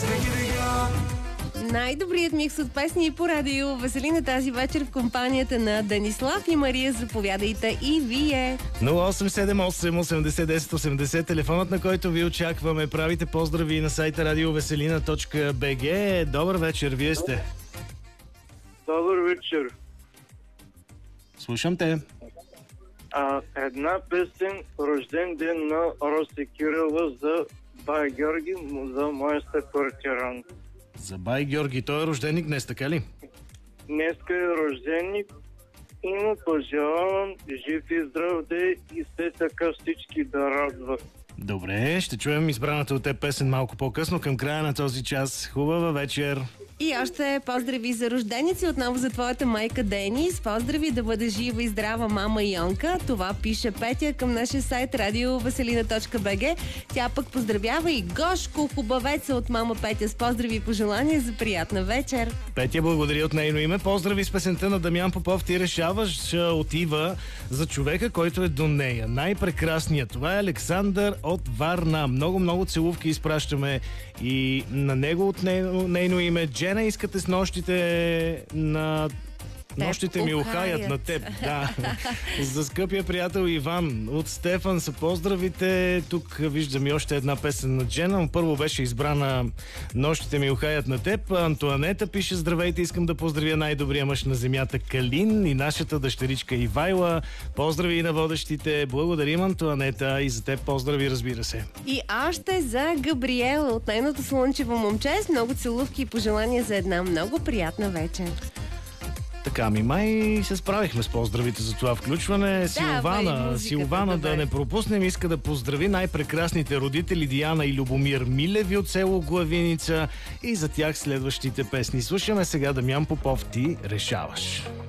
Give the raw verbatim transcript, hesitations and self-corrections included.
Най-добрият микс от песни по радио Веселина тази вечер в компанията на Денислав и Мария. Заповядайте и вие. нула осем седем осем осемдесет десет осемдесет, телефонът, на който ви очакваме. Правите поздрави на сайта радиовеселина точка бг. Добър вечер, вие сте. Добър вечер. Слушам те. А, една песен "Рожден ден" на Роси Кирилова за бай Георги, за моя съквартирант. За бай Георги. Той е рожденик днес, така ли? Днеска е рожденик и му пожелавам жив и здрав ден и все така всички да радват. Добре, ще чуем избраната от теб песен малко по-късно, към края на този час. Хубава вечер! И още поздрави за рожденици отново за твоята майка Денис. Поздрави да бъде жива и здрава мама Йонка. Това пише Петя към нашия сайт радиовеселина точка бг. Тя пък поздравява и Гошко Хубавеца от мама Петя с поздрави и пожелания за приятна вечер. Петя благодари от нейно име. Поздрави с песента на Дамян Попов. Ти решаваш отива за човека, който е до нея. Най-прекрасният. Това е Александър от Варна. Много-много целувки изпращаме и на него от нейно, нейно име. Джена, искате с нощите на... Нощите ми ухаят на теб. Да. За скъпия приятел Иван от Стефан са поздравите. Тук виждам и още една песен на Джена. Първо беше избрана "Нощите ми ухаят на теб". Антуанета пише: здравейте, искам да поздравя най-добрия мъж на земята Калин и нашата дъщеричка Ивайла. Поздрави и на водещите. Благодарим, Антуанета, и за теб поздрави, разбира се. И още за Габриела от нейното слънчево момче с много целувки и пожелания за една много приятна вечер. Така ми, май се справихме с поздравите за това включване. Да, Силвана, Силвана да не пропуснем, иска да поздрави най-прекрасните родители Диана и Любомир Милеви от село Главиница и за тях следващите песни. Слушаме сега Дамян Попов, "Ти решаваш".